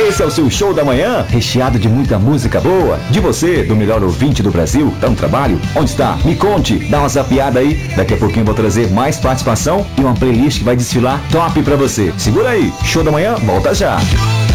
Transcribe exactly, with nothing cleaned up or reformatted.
Esse é o seu show da manhã, recheado de muita música boa. De você, do melhor ouvinte do Brasil, tá no trabalho? Onde está? Me conte, dá uma zapiada aí. Daqui a pouquinho eu vou trazer mais participação e uma playlist que vai desfilar top pra você. Segura aí, show da manhã, volta já.